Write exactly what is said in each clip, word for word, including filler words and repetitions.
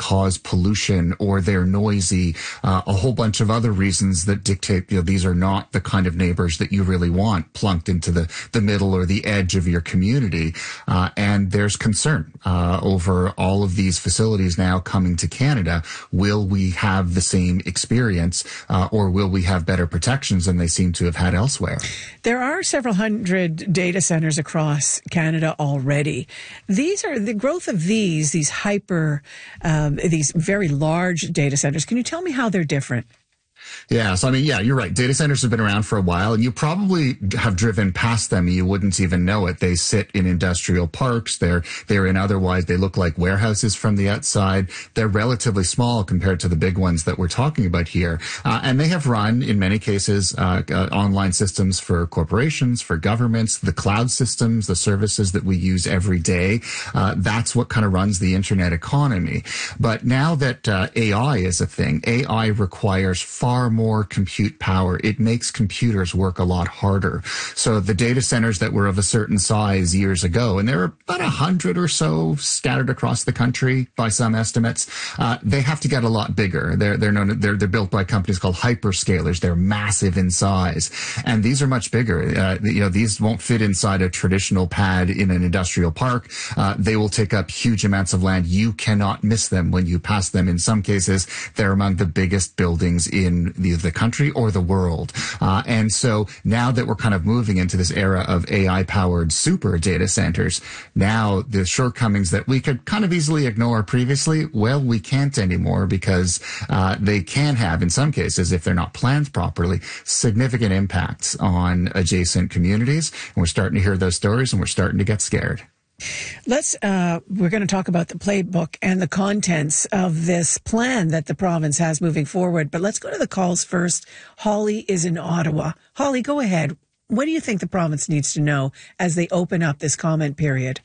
cause pollution or they're noisy, uh, a whole bunch of other reasons that dictate, you know, these are not the kind of neighbors that you really want plunked into the, the middle or the edge of your community. Uh, and there's concern, uh, over all of these facilities now coming to Canada. Will we have the same experience, uh, or will we have better protections than they seem to have had elsewhere? There are several hundred data centers across Canada already. These are the growth of these, these hyper, um, these very large data centers. Can you tell me how they're different? Yeah. So, I mean, yeah, you're right. Data centers have been around for a while, and you probably have driven past them and you wouldn't even know it. They sit in industrial parks. They're, they're in otherwise, they look like warehouses from the outside. They're relatively small compared to the big ones that we're talking about here. Uh, and they have run, in many cases, uh, uh, online systems for corporations, for governments, the cloud systems, the services that we use every day. Uh, that's what kind of runs the internet economy. But now that uh, A I is a thing, A I requires far Far more compute power. It makes computers work a lot harder. So the data centers that were of a certain size years ago, and there are about a hundred or so scattered across the country by some estimates, uh, they have to get a lot bigger. They're they're known they're they're built by companies called hyperscalers. They're massive in size, and these are much bigger. Uh, you know, these won't fit inside a traditional pad in an industrial park. Uh, they will take up huge amounts of land. You cannot miss them when you pass them. In some cases, they're among the biggest buildings in the, the country or the world. Uh, and so now that we're kind of moving into this era of A I-powered super data centers, now the shortcomings that we could kind of easily ignore previously, well, we can't anymore because uh, they can have, in some cases, if they're not planned properly, significant impacts on adjacent communities. And we're starting to hear those stories and we're starting to get scared. Let's, uh, we're going to talk about the playbook and the contents of this plan that the province has moving forward. But let's go to the calls first. Holly is in Ottawa. Holly, go ahead. What do you think the province needs to know as they open up this comment period?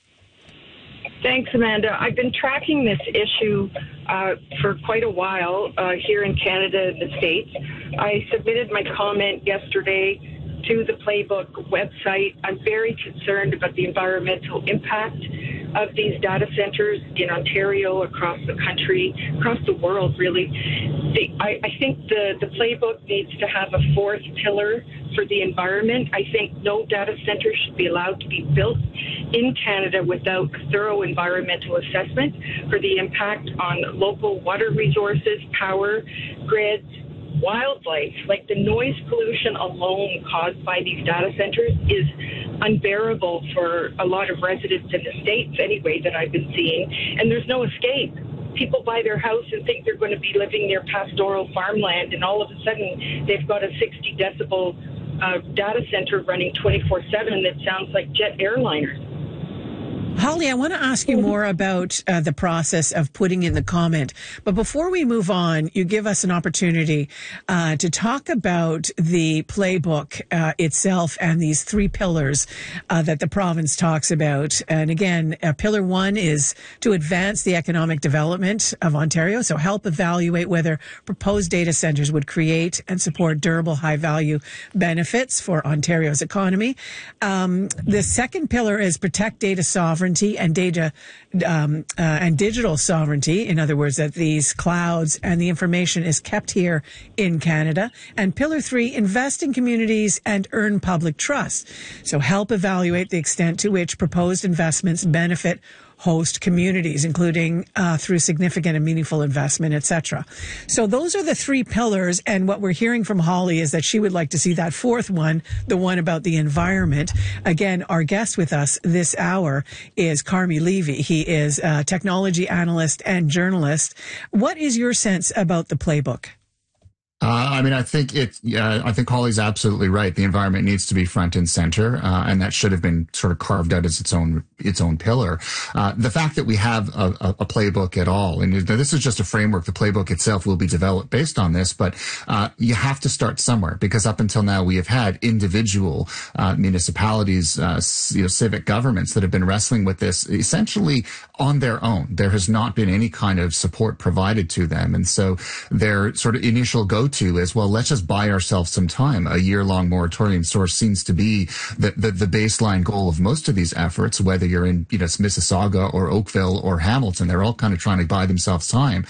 Thanks, Amanda. I've been tracking this issue uh, for quite a while uh, here in Canada and the States. I submitted my comment yesterday to the Playbook website. I'm very concerned about the environmental impact of these data centers in Ontario, across the country, across the world, really. The, I, I think the, the Playbook needs to have a fourth pillar for the environment. I think no data center should be allowed to be built in Canada without a thorough environmental assessment for the impact on local water resources, power grids, wildlife. Like the noise pollution alone caused by these data centers is unbearable for a lot of residents in the States anyway that I've been seeing, and there's no escape. People buy their house and think they're going to be living near pastoral farmland, and all of a sudden they've got a sixty decibel uh, data center running twenty-four seven that sounds like jet airliners. Holly, I want to ask you more about uh, the process of putting in the comment. But before we move on, you give us an opportunity uh, to talk about the playbook uh, itself and these three pillars uh, that the province talks about. And again, uh, pillar one is to advance the economic development of Ontario. So help evaluate whether proposed data centers would create and support durable, high-value benefits for Ontario's economy. Um, the second pillar is protect data sovereignty and data um, uh, and digital sovereignty. In other words, that these clouds and the information is kept here in Canada. And pillar three, invest in communities and earn public trust. So help evaluate the extent to which proposed investments benefit host communities, including uh, through significant and meaningful investment, et cetera. So those are the three pillars, and what we're hearing from Holly is that she would like to see that fourth one, the one about the environment. Again, our guest with us this hour is Carmi Levy. He is a technology analyst and journalist. What is your sense about the playbook? Uh, I mean, I think it, uh, I think Holly's absolutely right. The environment needs to be front and center, uh, and that should have been sort of carved out as its own, its own pillar. Uh, the fact that we have a, a, a playbook at all, and this is just a framework, the playbook itself will be developed based on this, but, uh, you have to start somewhere, because up until now we have had individual, uh, municipalities, uh, you know, civic governments that have been wrestling with this essentially on their own. There has not been any kind of support provided to them. And so their sort of initial go to is, well, let's just buy ourselves some time. A year-long moratorium source seems to be the, the, the baseline goal of most of these efforts, whether you're in, you know, Mississauga or Oakville or Hamilton. They're all kind of trying to buy themselves time.